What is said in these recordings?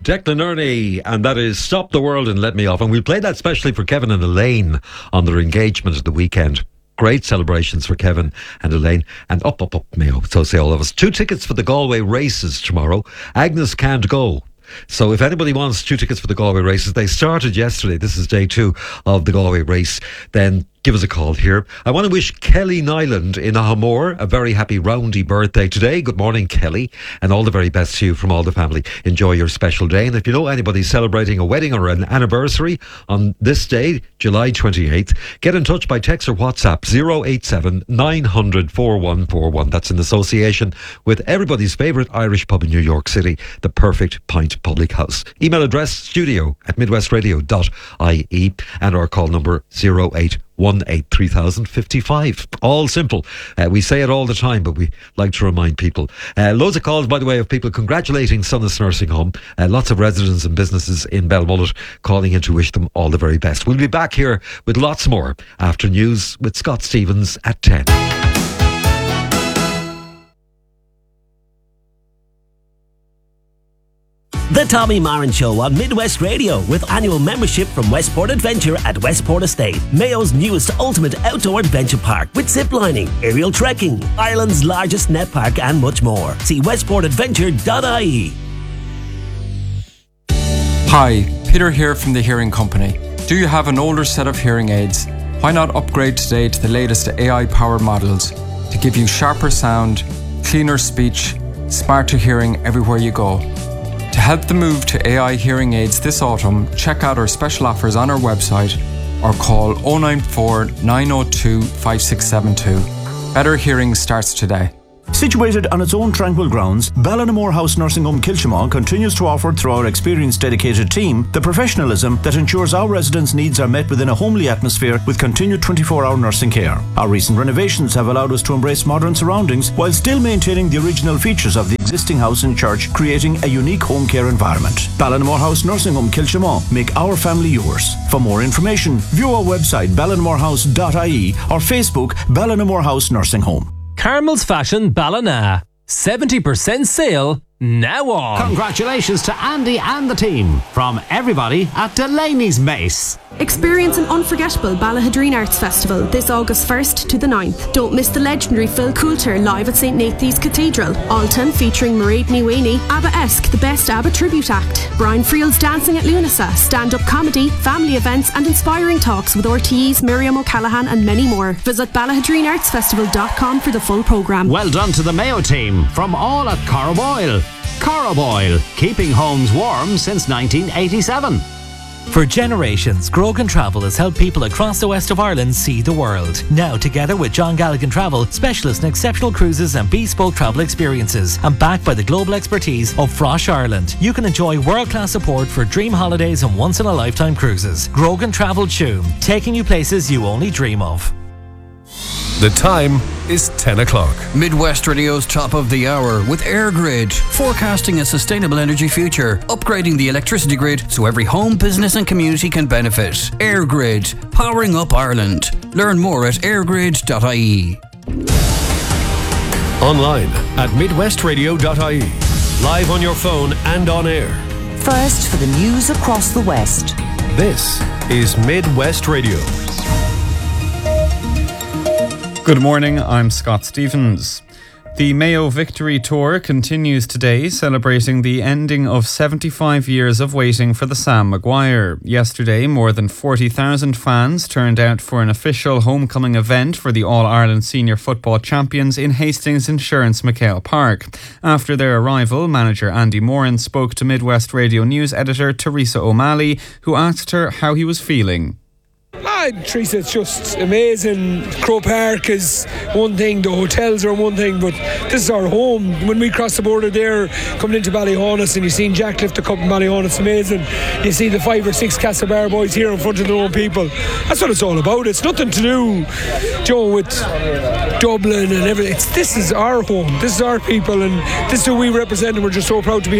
Declan Ernie, and that is Stop the World and Let Me Off. And we played that specially for Kevin and Elaine on their engagement at the weekend. Great celebrations for Kevin and Elaine. And up, Mayo. So say all of us. 2 tickets for the Galway races tomorrow. Agnes can't go. So if anybody wants 2 tickets for the Galway races, they started yesterday. This is day 2 of the Galway race. Then give us a call here. I want to wish Kelly Nyland in Ahamore a very happy roundy birthday today. Good morning, Kelly, and all the very best to you from all the family. Enjoy your special day. And if you know anybody celebrating a wedding or an anniversary on this day, July 28th, get in touch by text or WhatsApp 087 900 4141. That's in association with everybody's favourite Irish pub in New York City, the Perfect Pint Public House. Email address studio@midwestradio.ie and our call number 0818355. All simple. We say it all the time, but we like to remind people. Loads of calls, by the way, of people congratulating Sonas Nursing Home. Lots of residents and businesses in Belmullet calling in to wish them all the very best. We'll be back here with lots more after news with Scott Stevens at 10. The Tommy Marin Show on Midwest Radio, with annual membership from Westport Adventure at Westport Estate, Mayo's newest ultimate outdoor adventure park with ziplining, aerial trekking, Ireland's largest net park and much more. See westportadventure.ie. Hi, Peter here from the Hearing Company. Do you have an older set of hearing aids? Why not upgrade today to the latest AI-powered models to give you sharper sound, cleaner speech, smarter hearing everywhere you go? To help the move to AI hearing aids this autumn, check out our special offers on our website or call 094 902 5672. Better hearing starts today. Situated on its own tranquil grounds, Ballinamore House Nursing Home Kilchimau continues to offer, through our experienced dedicated team, the professionalism that ensures our residents' needs are met within a homely atmosphere with continued 24-hour nursing care. Our recent renovations have allowed us to embrace modern surroundings while still maintaining the original features of the existing house and church, creating a unique home care environment. Ballinamore House Nursing Home Kilchimau. Make our family yours. For more information, view our website ballinamorehouse.ie or Facebook Ballinamore House Nursing Home. Carmel's Fashion Ballina. 70% sale now on. Congratulations to Andy and the team from everybody at Delaney's Mace. Experience an unforgettable Ballahadreen Arts Festival this August 1st to the 9th. Don't miss the legendary Phil Coulter live at St. Nathan's Cathedral. Alton featuring Mairead Ní ABBA-esque, the best ABBA tribute act. Brian Friel's Dancing at Lunasa, stand-up comedy, family events and inspiring talks with RTE's Miriam O'Callaghan and many more. Visit BallahadreenArtsFestival.com for the full programme. Well done to the Mayo team from all at Corroboyle. Corroboyle, keeping homes warm since 1987. For generations, Grogan Travel has helped people across the west of Ireland see the world. Now, together with John Galligan Travel, specialists in exceptional cruises and bespoke travel experiences, and backed by the global expertise of Frosh Ireland, you can enjoy world-class support for dream holidays and once-in-a-lifetime cruises. Grogan Travel Tuam, taking you places you only dream of. The time is 10 o'clock. Midwest Radio's top of the hour with EirGrid, forecasting a sustainable energy future, upgrading the electricity grid so every home, business and community can benefit. EirGrid, powering up Ireland. Learn more at eirgrid.ie. Online at midwestradio.ie. Live on your phone and on air. First for the news across the West. This is Midwest Radio. Good morning, I'm Scott Stevens. The Mayo Victory Tour continues today, celebrating the ending of 75 years of waiting for the Sam Maguire. Yesterday, more than 40,000 fans turned out for an official homecoming event for the All-Ireland Senior Football Champions in Hastings Insurance McHale Park. After their arrival, manager Andy Moran spoke to Midwest Radio News editor Teresa O'Malley, who asked her how he was feeling. Teresa, it's just amazing. Croke Park is one thing, the hotels are one thing, but this is our home. When we cross the border there, coming into Ballyhonus, and you've seen Jack lift the cup in Ballyhonus, it's amazing. You see the 5 or 6 Castlebar boys here in front of their own people. That's what it's all about. It's nothing to do, Joe, with Dublin and everything. This is our home. This is our people, and this is who we represent, and we're just so proud to be here.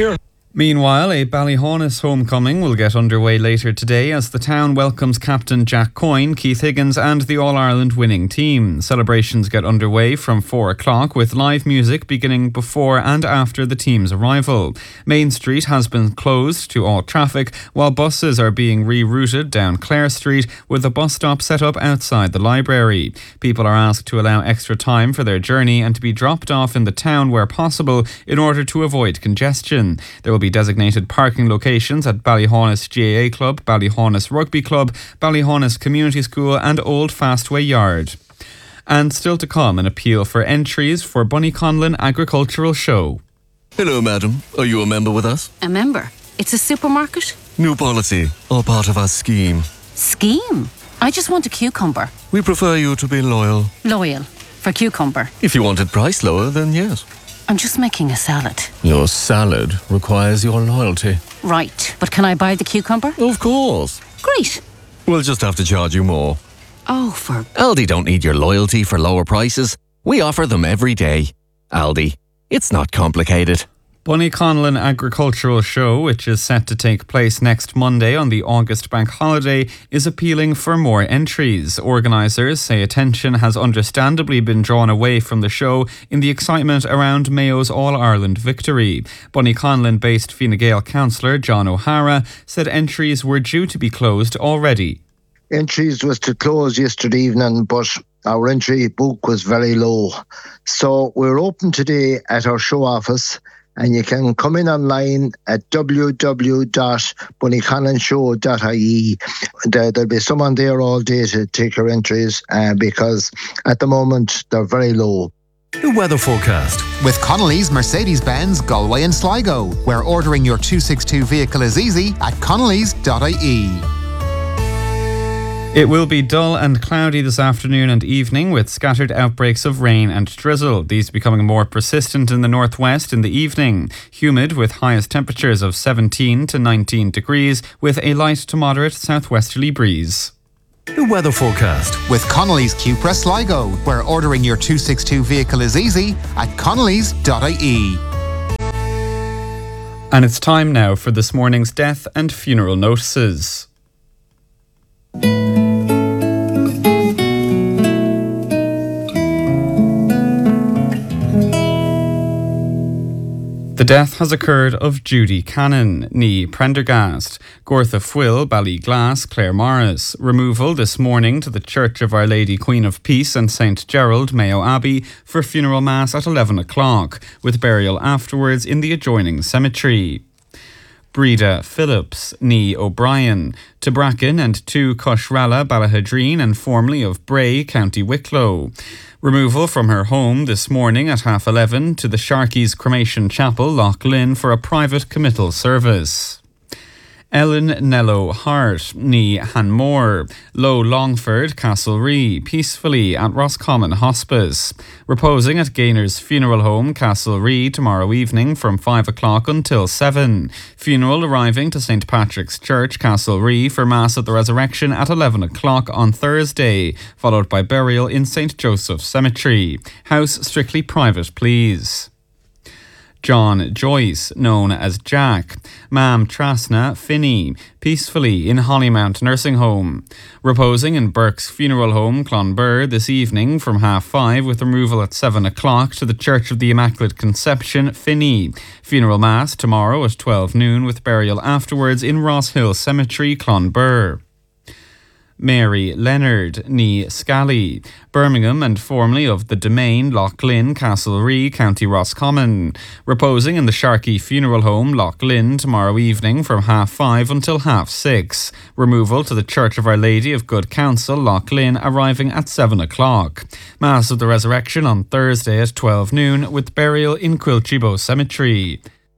Meanwhile, a Ballyhaunis homecoming will get underway later today as the town welcomes captain Jack Coyne, Keith Higgins and the All-Ireland winning team. Celebrations get underway from 4 o'clock with live music beginning before and after the team's arrival. Main Street has been closed to all traffic while buses are being rerouted down Clare Street with a bus stop set up outside the library. People are asked to allow extra time for their journey and to be dropped off in the town where possible in order to avoid congestion. There will be designated parking locations at Ballyhaunis GAA Club, Ballyhaunis Rugby Club, Ballyhaunis Community School and Old Fastway Yard. And still to come, an appeal for entries for Bunnyconlon Agricultural Show. Hello, madam. Are you a member with us? A member? It's a supermarket? New policy, all part of our scheme. Scheme? I just want a cucumber. We prefer you to be loyal. Loyal? For cucumber? If you wanted price lower, then yes. I'm just making a salad. Your salad requires your loyalty. Right, but can I buy the cucumber? Of course. Great. We'll just have to charge you more. Oh, for... Aldi don't need your loyalty for lower prices. We offer them every day. Aldi, it's not complicated. Bunnyconlon Agricultural Show, which is set to take place next Monday on the August bank holiday, is appealing for more entries. Organisers say attention has understandably been drawn away from the show in the excitement around Mayo's All-Ireland victory. Bunnyconlon-based Fine Gael councillor John O'Hara said entries were due to be closed already. Entries was to close yesterday evening, but our entry book was very low. So we're open today at our show office, and you can come in online at www.bunnyconlonshow.ie. There'll be someone there all day to take your entries because at the moment they're very low. The weather forecast with Connolly's Mercedes-Benz Galway and Sligo, where ordering your 262 vehicle is easy at connolly's.ie. It will be dull and cloudy this afternoon and evening with scattered outbreaks of rain and drizzle. These becoming more persistent in the northwest in the evening. Humid with highest temperatures of 17 to 19 degrees with a light to moderate southwesterly breeze. The weather forecast with Connolly's Cupra Sligo, where ordering your 262 vehicle is easy at connolly's.ie. And it's time now for this morning's death and funeral notices. The death has occurred of Judy Cannon, ní Prendergast, Gortha Fwill, Ballyglass, Clare Morris. Removal this morning to the Church of Our Lady Queen of Peace and St Gerald, Mayo Abbey, for funeral mass at 11 o'clock, with burial afterwards in the adjoining cemetery. Breda Phillips, ní O'Brien, to Bracken and to Cushralla, Ballahadreen and formerly of Bray, County Wicklow. Removal from her home this morning at 11:30 to the Sharkeys Cremation Chapel, Loch Lynn, for a private committal service. Ellen Nello Hart, ní Hanmore, Low Longford, Castlerea, peacefully at Roscommon Hospice. Reposing at Gaynor's Funeral Home, Castlerea, tomorrow evening from 5 o'clock until 7. Funeral arriving to St Patrick's Church, Castlerea, for Mass at the Resurrection at 11 o'clock on Thursday, followed by burial in St Joseph's Cemetery. House strictly private, please. John Joyce, known as Jack, Mam Trasna Finney, peacefully in Hollymount Nursing Home. Reposing in Burke's Funeral Home, Clonbur, this evening from 5:30 with removal at 7 o'clock to the Church of the Immaculate Conception, Finney. Funeral Mass tomorrow at 12 noon with burial afterwards in Ross Hill Cemetery, Clonbur. Mary Leonard, ní Scally, Birmingham and formerly of the Domain, Loch Lynn, Castlerea, County Roscommon. Reposing in the Sharkey Funeral Home, Loch Lynn, tomorrow evening from 5:30 until 6:30. Removal to the Church of Our Lady of Good Counsel, Loch Lynn, arriving at 7 o'clock. Mass of the Resurrection on Thursday at 12 noon with burial in Quilchibo Cemetery.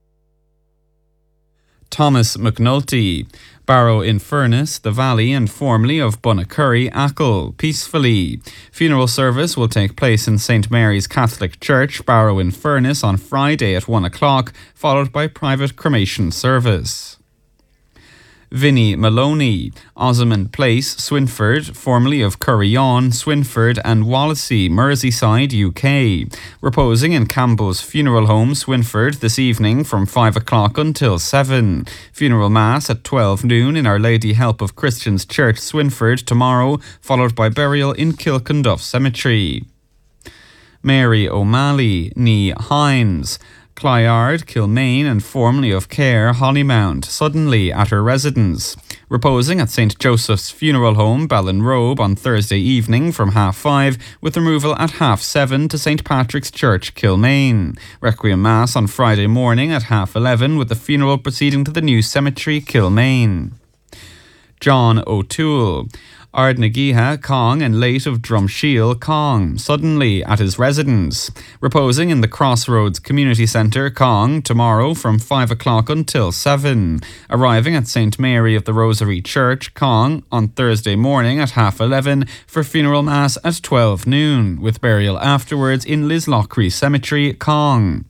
Thomas McNulty, Barrow in Furness, the Valley and formerly of Bunnacurry, Achill, peacefully. Funeral service will take place in St Mary's Catholic Church, Barrow in Furness on Friday at 1 o'clock, followed by private cremation service. Vinnie Maloney, Osmond Place, Swinford, formerly of Curryawn, Swinford and Wallasey, Merseyside, UK. Reposing in Campbell's Funeral Home, Swinford, this evening from 5 o'clock until 7. Funeral Mass at 12 noon in Our Lady Help of Christians Church, Swinford, tomorrow, followed by burial in Kilkenduff Cemetery. Mary O'Malley, nee Hines, Clyard, Kilmaine and formerly of Care, Hollymount, suddenly at her residence. Reposing at St. Joseph's Funeral Home, Ballinrobe, on Thursday evening from 5:30, with removal at 7:30 to St. Patrick's Church, Kilmaine. Requiem Mass on Friday morning at 11:30, with the funeral proceeding to the new cemetery, Kilmaine. John O'Toole, Ardnagiha, Cong and late of Drumshiel, Cong, suddenly at his residence. Reposing in the Crossroads Community Centre, Cong, tomorrow from 5 o'clock until 7. Arriving at St. Mary of the Rosary Church, Cong, on Thursday morning at 11:30 for funeral mass at 12 noon, with burial afterwards in Lislochry Cemetery, Cong.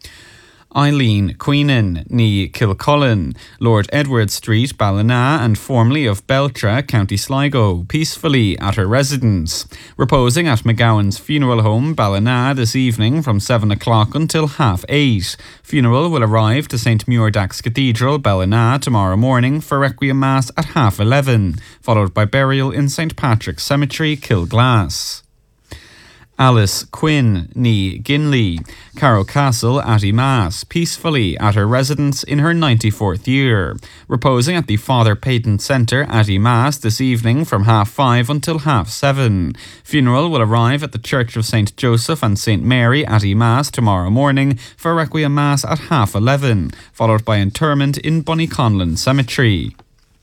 Eileen Queenan, nee Kilcullen, Lord Edward Street, Ballina, and formerly of Beltra, County Sligo, peacefully at her residence. Reposing at McGowan's Funeral Home, Ballina, this evening from 7 o'clock until 8:30. Funeral will arrive to St. Muirdax Cathedral, Ballina, tomorrow morning for Requiem Mass at 11:30, followed by burial in St. Patrick's Cemetery, Kilglass. Alice Quinn, nee Ginley, Carrow Castle, Atty Mass, peacefully at her residence in her 94th year. Reposing at the Father Peyton Centre, Atty Mass, this evening from 5:30 until 7:30. Funeral will arrive at the Church of St. Joseph and St. Mary, Atty Mass, tomorrow morning for Requiem Mass at 11:30, followed by interment in Bunnyconlon Cemetery.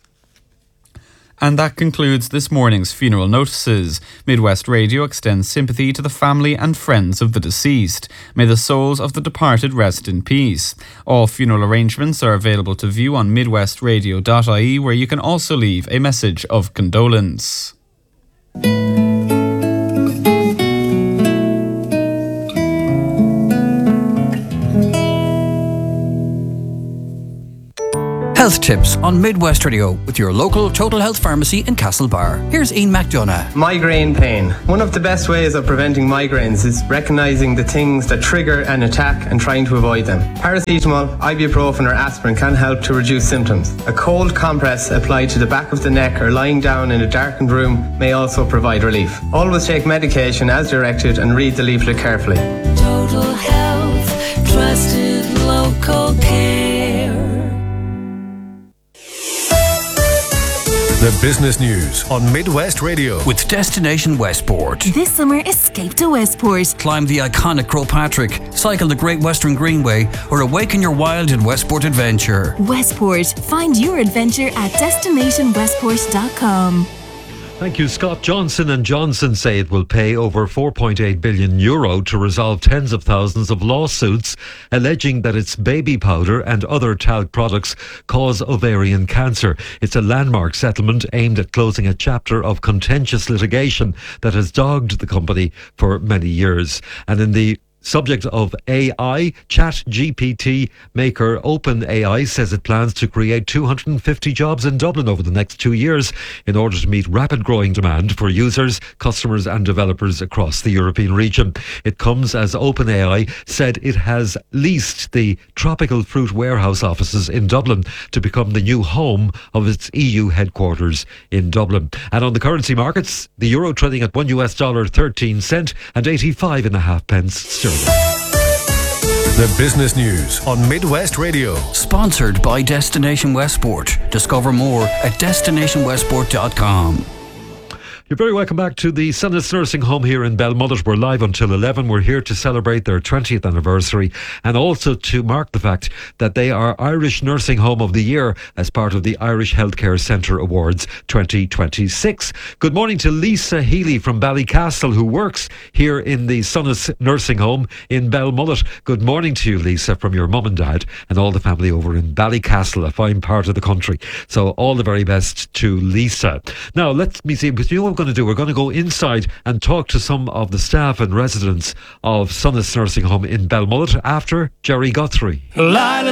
And that concludes this morning's funeral notices. Midwest Radio extends sympathy to the family and friends of the deceased. May the souls of the departed rest in peace. All funeral arrangements are available to view on midwestradio.ie, where you can also leave a message of condolence. Health tips on Midwest Radio with your local Total Health Pharmacy in Castlebar. Here's Ian McDonough. Migraine pain. One of the best ways of preventing migraines is recognising the things that trigger an attack and trying to avoid them. Paracetamol, ibuprofen or aspirin can help to reduce symptoms. A cold compress applied to the back of the neck or lying down in a darkened room may also provide relief. Always take medication as directed and read the leaflet carefully. Total Health, trusted local care. The business news on Midwest Radio. With Destination Westport. This summer, escape to Westport. Climb the iconic Croagh Patrick, cycle the Great Western Greenway, or awaken your wild in Westport Adventure. Westport. Find your adventure at destinationwestport.com. Thank you. Scott Johnson & Johnson say it will pay over €4.8 billion to resolve tens of thousands of lawsuits alleging that its baby powder and other talc products cause ovarian cancer. It's a landmark settlement aimed at closing a chapter of contentious litigation that has dogged the company for many years. And in the subject of AI, ChatGPT maker OpenAI says it plans to create 250 jobs in Dublin over the next 2 years in order to meet rapid growing demand for users, customers and developers across the European region. It comes as OpenAI said it has leased the Tropical Fruit warehouse offices in Dublin to become the new home of its EU headquarters in Dublin. And on the currency markets, the euro trading at $1.13 and 85.5 pence sterling. The business news on Midwest Radio. Sponsored by Destination Westport. Discover more at destinationwestport.com. You're very welcome back to the Sunnis Nursing Home here in Belmullet. We're live until 11. We're here to celebrate their 20th anniversary and also to mark the fact that they are Irish Nursing Home of the Year as part of the Irish Healthcare Centre Awards 2026. Good morning to Lisa Healy from Ballycastle, who works here in the Sunnis Nursing Home in Belmullet. Good morning to you, Lisa, from your mum and dad and all the family over in Ballycastle, a fine part of the country. So all the very best to Lisa. Now, let me see, because you know what we're going to do? We're going to go inside and talk to some of the staff and residents of Sunnis Nursing Home in Belmullet after Jerry Guthrie.